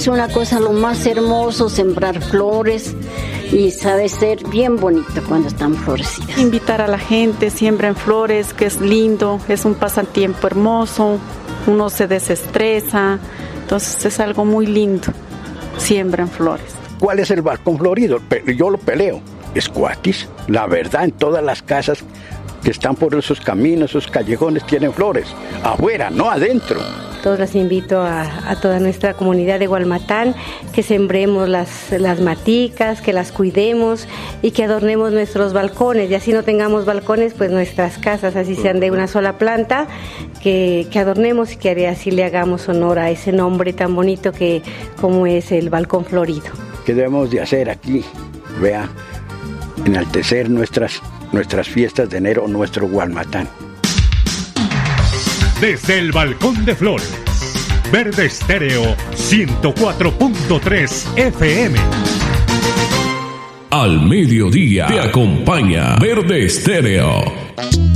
es una cosa lo más hermoso, sembrar flores y sabe ser bien bonito cuando están florecidas. Invitar a la gente, siembren flores, que es lindo, es un pasatiempo hermoso, uno se desestresa, entonces es algo muy lindo, siembren flores. ¿Cuál es el balcón florido? Yo lo peleo, es cuatis, la verdad, en todas las casas que están por esos caminos, esos callejones tienen flores, afuera, no adentro. Todos las invito a toda nuestra comunidad de Gualmatán, que sembremos las maticas, que las cuidemos y que adornemos nuestros balcones. Y así no tengamos balcones, pues nuestras casas, así sean de una sola planta, que adornemos y que así le hagamos honor a ese nombre tan bonito como es el balcón florido. ¿Qué debemos de hacer aquí? Vea, enaltecer nuestras fiestas de enero, nuestro Gualmatán. Desde el Balcón de Flores, Verde Estéreo 104.3 FM. Al mediodía te acompaña Verde Estéreo.